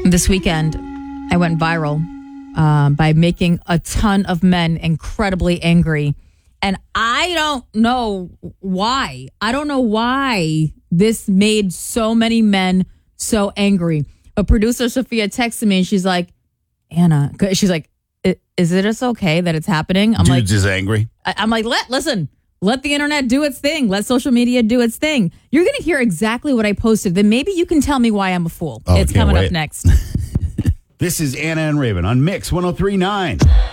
This weekend, I went viral by making a ton of men incredibly angry. And I don't know why. I don't know why this made so many men so angry. But producer Sophia texted me and she's like, Anna, she's like, is it just okay that it's happening? I'm Dudes is angry. I'm like, listen, let the internet do its thing. Let social media do its thing. You're going to hear exactly what I posted. Then maybe you can tell me why I'm a fool. Oh, it's coming up next. This is Anna and Raven on Mix 103.9.